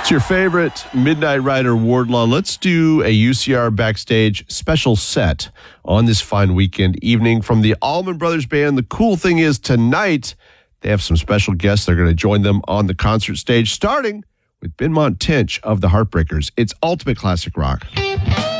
It's your favorite Midnight Rider Wardlaw. Let's do a UCR Backstage special set on this fine weekend evening from the Allman Brothers Band. The cool thing is tonight they have some special guests. They're going to join them on the concert stage, starting with Benmont Tench of the Heartbreakers. It's ultimate classic rock.